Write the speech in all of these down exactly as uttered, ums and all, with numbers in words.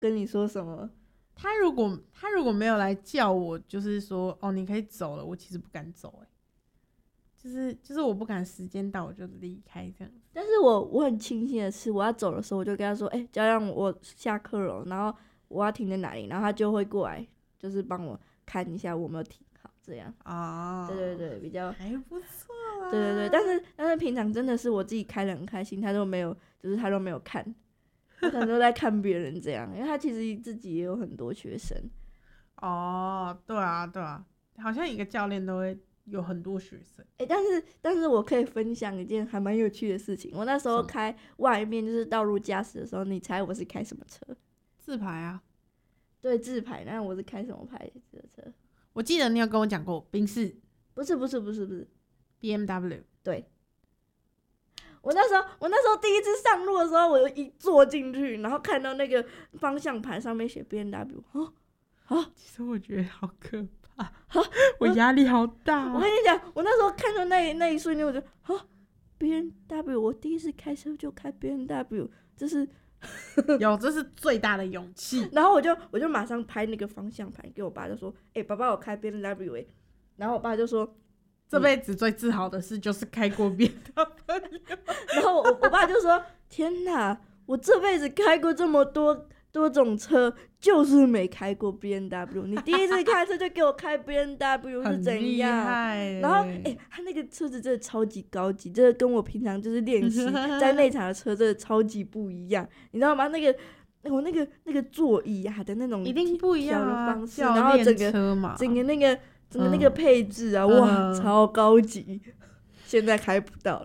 跟你说什么？ 他如果他如果没有来叫我，就是说哦你可以走了，我其实不敢走哎、欸，就是就是我不敢时间到我就离开这样子。 但是我我很庆幸的是，我要走的时候我就跟他说，哎、欸，教练我下课了，然后我要停在哪里，然后他就会过来，就是帮我看一下我有没有停好，这样。 哦， 对对对，比较还不错啦。 对对对，但是但是平常真的是我自己开得很开心，他都没有，就是他都没有看。他可能都在看别人这样，因为他其实自己也有很多学生。 哦，对啊，对啊，好像一个教练都会有很多学生。 哎、欸，但是但是我可以分享一件还蛮有趣的事情。我那时候开外面就是道路驾驶的时候，你猜我是开什么车？ 自排啊。 对，自排。那我是开什么牌子的车？ 我记得你有跟我讲过，宾士。 不是不是不是不是 B M W。 对。我那时候，我那时候第一次上路的时候，我就一坐进去，然后看到那个方向盘上面写 B M W， 啊啊！ 其实我觉得好可怕，我压力好大、啊。 我跟你讲，我那时候看到那那一瞬间，我就啊 ，B M W， 我第一次开车就开 B M W， 这是有，这是最大的勇气。 然后我就我就马上拍那个方向盘给我爸，就说：“哎、欸，爸爸，我开 B M W 哎。”然后我爸就说。 这辈子最自豪的事就是开过 B M W。 然后我我爸就说：“天哪，我这辈子开过这么多多种车，就是没开过 B M W。你第一次开车就给我开 B M W 是怎样？” 欸、 然后哎、欸，他那个车子真的超级高级，这个跟我平常就是练习在内场的车真的超级不一样，你知道吗？那个我那个那个座椅啊的那种一定不一样啊， 方式，然后整个整个那个。整个那个配置啊，嗯、哇，嗯、超高级，现在开不到了。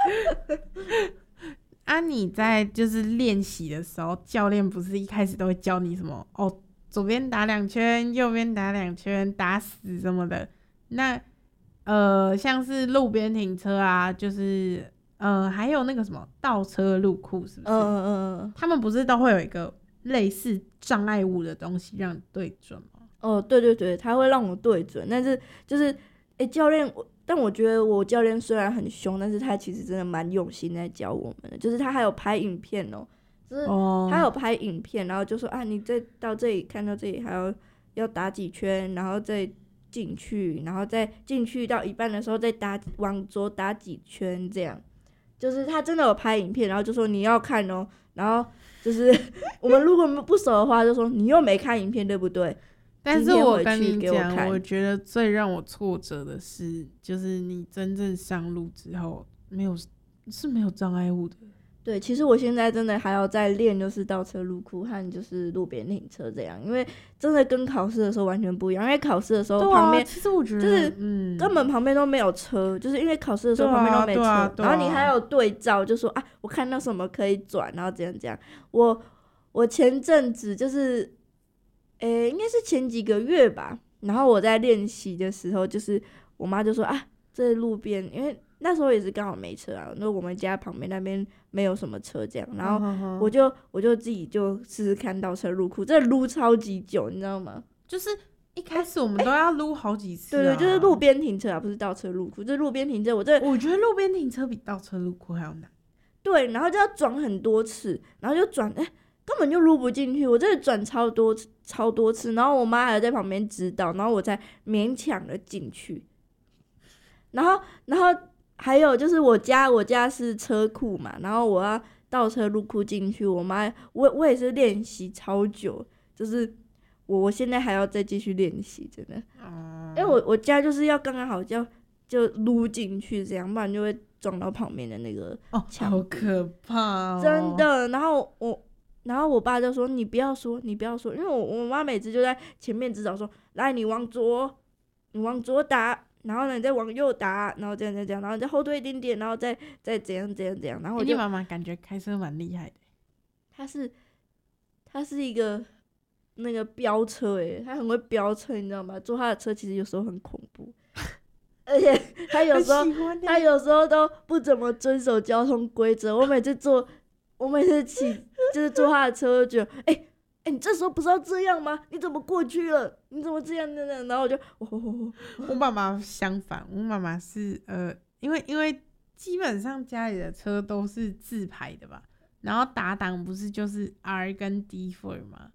啊，你在就是练习的时候，教练不是一开始都会教你什么哦，左边打两圈，右边打两圈，打死什么的。那呃，像是路边停车啊，就是呃，还有那个什么倒车入库，是不是？嗯嗯嗯。他们不是都会有一个类似障碍物的东西让你对准吗？ 哦，对对对，他会让我对准，但是就是，哎，教练，但我觉得我教练虽然很凶，但是他其实真的蛮用心在教我们的，就是他还有拍影片哦，就是他有拍影片，然后就说啊，你再到这里看到这里还要要打几圈，然后再进去，然后再进去到一半的时候再打往左打几圈，这样，就是他真的有拍影片，然后就说你要看哦，然后就是我们如果不熟的话，就说你又没看影片，对不对？ 但是我跟你讲，我觉得最让我挫折的是，就是你真正上路之后，没有是没有障碍物的。 对，其实我现在真的还要再练，就是倒车入库和就是路边停车这样，因为真的跟考试的时候完全不一样。因为考试的时候旁边、啊， 其实我觉得就是嗯， 根本旁边都没有车，就是因为考试的时候旁边都没车， 啊啊啊、 然后你还有对照，就说啊，我看到什么可以转，然后怎样怎样。我我前阵子就是。诶，应该是前几个月吧。然后我在练习的时候，就是我妈就说啊，这路边，因为那时候也是刚好没车啊，那我们家旁边那边没有什么车这样，然后我就我就自己就试试看倒车入库，这撸超级久，你知道吗？ 就是一开始我们都要撸好几次、啊， 对对，就是路边停车啊，不是倒车入库，就是路边停车。我这我觉得路边停车比倒车入库还要难。 对，然后就要转很多次，然后就转哎。根本就撸不进去，我真的转超多超多次，然后我妈还在旁边指导，然后我才勉强的进去。然后，然后还有就是我家我家是车库嘛，然后我要倒车入库进去，我妈我我也是练习超久，就是我我现在还要再继续练习，真的，嗯、因为我我家就是要刚刚好就就撸进去，这样不然就会撞到旁边的那个墙、 哦，好可怕哦， 真的。然后我。然后我爸就说：“你不要说，你不要说，因为我我妈每次就在前面指导说，来你往左，你往左打，然后呢你再往右打，然后这样这样这样，然后再后退一点点，然后再再怎样怎样怎样。”然后我就你妈妈感觉开车蛮厉害的， 她是她是一个那个飙车诶，她很会飙车，你知道吗？坐她的车其实有时候很恐怖，而且她有时候她有时候都不怎么遵守交通规则。我每次坐。我每次骑就是坐他的车，就觉得，哎、欸、哎、欸，你这时候不是要这样吗？你怎么过去了？你怎么这样这样？然后我就，哦、 我妈妈相反，我妈妈是呃，因为因为基本上家里的车都是自排的吧，然后打档不是就是 R 跟 D 四 嘛，